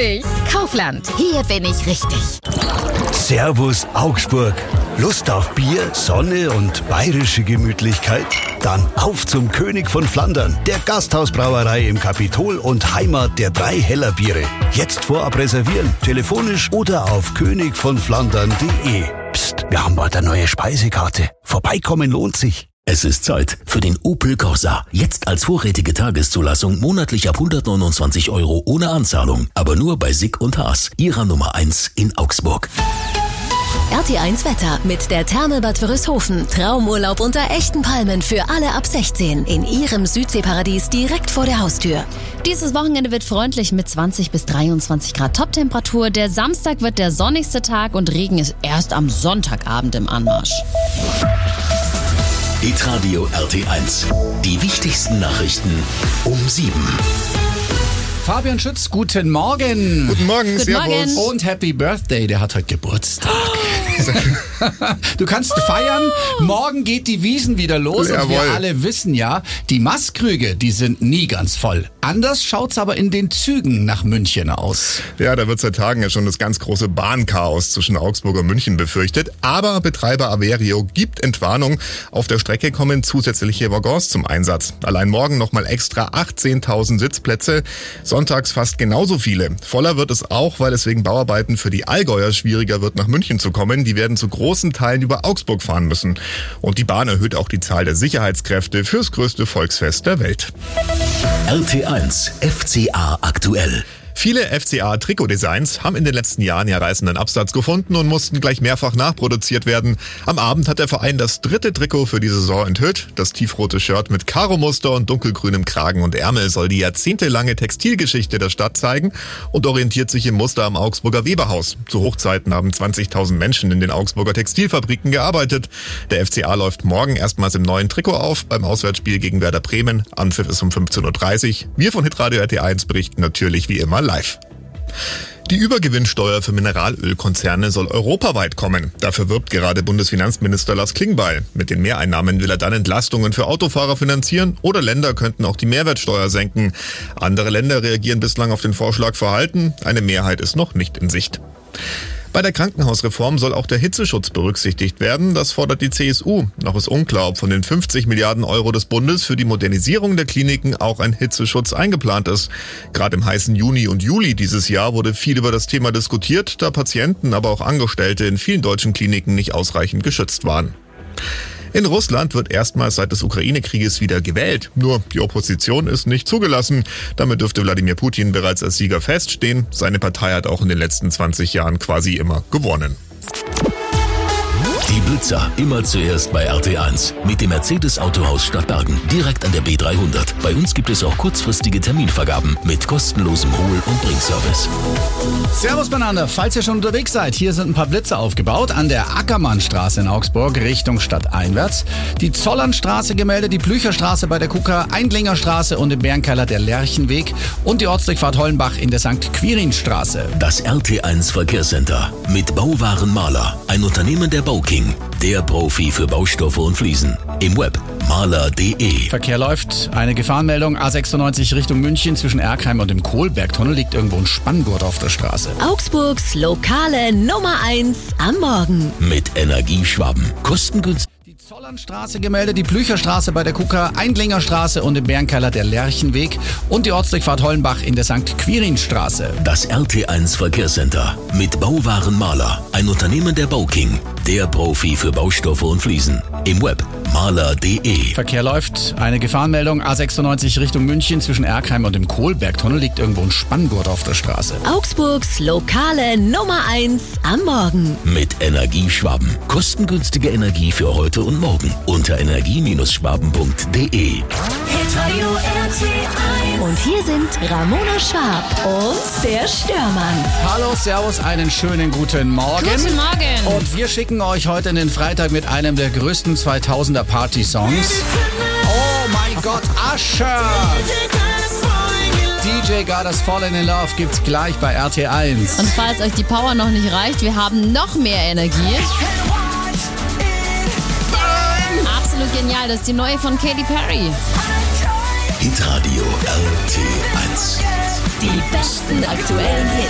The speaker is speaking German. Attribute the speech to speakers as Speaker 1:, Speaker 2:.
Speaker 1: Natürlich. Kaufland. Hier bin ich richtig.
Speaker 2: Servus Augsburg. Lust auf Bier, Sonne und bayerische Gemütlichkeit? Dann auf zum König von Flandern, der Gasthausbrauerei im Kapitol und Heimat der 3 Heller Biere. Jetzt vorab reservieren, telefonisch oder auf königvonflandern.de. Psst, wir haben bald eine neue Speisekarte. Vorbeikommen lohnt sich.
Speaker 3: Es ist Zeit für den Opel Corsa. Jetzt als vorrätige Tageszulassung monatlich ab 129 € ohne Anzahlung. Aber nur bei Sick und Haas, ihrer Nummer 1 in Augsburg.
Speaker 4: RT1 Wetter mit der Therme Bad Wörishofen. Traumurlaub unter echten Palmen für alle ab 16 in ihrem Südseeparadies direkt vor der Haustür.
Speaker 5: Dieses Wochenende wird freundlich mit 20 bis 23 Grad Toptemperatur. Der Samstag wird der sonnigste Tag und Regen ist erst am Sonntagabend im Anmarsch.
Speaker 3: Hitradio RT1. Die wichtigsten Nachrichten um 7.
Speaker 6: Fabian Schütz, guten Morgen.
Speaker 7: Guten Morgen,
Speaker 5: Guten
Speaker 7: servus.
Speaker 5: Morgen.
Speaker 6: Und Happy Birthday, der hat heute Geburtstag. Du kannst feiern, morgen geht die Wiesn wieder los. Und wir
Speaker 7: Jawohl.
Speaker 6: alle wissen ja, die Mastkrüge, die sind nie ganz voll. Anders schaut's aber in den Zügen nach München aus.
Speaker 7: Ja, da wird seit Tagen ja schon das ganz große Bahnchaos zwischen Augsburg und München befürchtet. Aber Betreiber Averio gibt Entwarnung. Auf der Strecke kommen zusätzliche Waggons zum Einsatz. Allein morgen nochmal extra 18.000 Sitzplätze. Sonntags fast genauso viele. Voller wird es auch, weil es wegen Bauarbeiten für die Allgäuer schwieriger wird, nach München zu kommen. Die werden zu großen Teilen über Augsburg fahren müssen. Und die Bahn erhöht auch die Zahl der Sicherheitskräfte fürs größte Volksfest der Welt.
Speaker 3: RT1 FCA aktuell.
Speaker 7: Viele FCA-Trikotdesigns haben in den letzten Jahren ja reißenden Absatz gefunden und mussten gleich mehrfach nachproduziert werden. Am Abend hat der Verein das 3. Trikot für die Saison enthüllt. Das tiefrote Shirt mit Karo-Muster und dunkelgrünem Kragen und Ärmel soll die jahrzehntelange Textilgeschichte der Stadt zeigen und orientiert sich im Muster am Augsburger Weberhaus. Zu Hochzeiten haben 20.000 Menschen in den Augsburger Textilfabriken gearbeitet. Der FCA läuft morgen erstmals im neuen Trikot auf beim Auswärtsspiel gegen Werder Bremen. Anpfiff ist um 15.30 Uhr. Wir von Hitradio RT1 berichten natürlich wie immer live. Die Übergewinnsteuer für Mineralölkonzerne soll europaweit kommen. Dafür wirbt gerade Bundesfinanzminister Lars Klingbeil. Mit den Mehreinnahmen will er dann Entlastungen für Autofahrer finanzieren oder Länder könnten auch die Mehrwertsteuer senken. Andere Länder reagieren bislang auf den Vorschlag verhalten. Eine Mehrheit ist noch nicht in Sicht. Bei der Krankenhausreform soll auch der Hitzeschutz berücksichtigt werden. Das fordert die CSU. Noch ist unklar, ob von den 50 Milliarden € des Bundes für die Modernisierung der Kliniken auch ein Hitzeschutz eingeplant ist. Gerade im heißen Juni und Juli dieses Jahr wurde viel über das Thema diskutiert, da Patienten, aber auch Angestellte in vielen deutschen Kliniken nicht ausreichend geschützt waren. In Russland wird erstmals seit des Ukraine-Krieges wieder gewählt. Nur die Opposition ist nicht zugelassen. Damit dürfte Wladimir Putin bereits als Sieger feststehen. Seine Partei hat auch in den letzten 20 Jahren quasi immer gewonnen.
Speaker 3: Die Blitzer immer zuerst bei RT1 mit dem Mercedes Autohaus Stadtbergen direkt an der B300. Bei uns gibt es auch kurzfristige Terminvergaben mit kostenlosem Hol- und Bringservice.
Speaker 6: Servus miteinander, falls ihr schon unterwegs seid, hier sind ein paar Blitze aufgebaut an der Ackermannstraße in Augsburg Richtung Stadt einwärts. Die Zollernstraße gemeldet, die Blücherstraße bei der KUKA, Eindlingerstraße und im Bärenkeller der Lerchenweg und die Ortsdurchfahrt Hollenbach in der St. Quirinstraße.
Speaker 3: Das RT1 Verkehrscenter mit Bauwaren Mahler, ein Unternehmen der Bauking, der Profi für Baustoffe und Fliesen. Im Web mahler.de.
Speaker 6: Verkehr läuft. Eine Gefahrenmeldung A96 Richtung München zwischen Erkheim und dem Kohlbergtunnel liegt irgendwo ein Spanngurt auf der Straße.
Speaker 4: Augsburgs lokale Nummer 1 am Morgen.
Speaker 3: Mit Energieschwaben. Kostengünstig.
Speaker 6: Die Zollernstraße gemeldet, die Blücherstraße bei der KUKA, Eindlingerstraße und im Bärenkeller der Lerchenweg und die Ortsdurchfahrt Hollenbach in der St. Quirinstraße.
Speaker 3: Das RT1 Verkehrscenter mit Bauwaren Mahler, ein Unternehmen der Bauking, der Profi für Baustoffe und Fliesen. Im Web mahler.de.
Speaker 6: Verkehr läuft. Eine Gefahrenmeldung A96 Richtung München zwischen Erkheim und dem Kohlbergtunnel liegt irgendwo ein Spanngurt auf der Straße.
Speaker 4: Augsburgs lokale Nummer 1 am Morgen.
Speaker 3: Mit Energieschwaben. Kostengünstige Energie für heute und morgen unter energie-schwaben.de.
Speaker 4: Und hier sind Ramona Schwab und der Störmann.
Speaker 6: Hallo, servus, einen schönen guten Morgen.
Speaker 5: Guten Morgen.
Speaker 6: Und wir schicken euch heute in den Freitag mit einem der größten 2000er Party-Songs. Oh mein Gott, Usher! DJ Got Us Fallen in Love gibt's gleich bei RT1.
Speaker 5: Und falls euch die Power noch nicht reicht, wir haben noch mehr Energie. Absolut genial, das ist die neue von Katy Perry.
Speaker 3: Hitradio RT1.
Speaker 4: Die besten aktuellen Hits.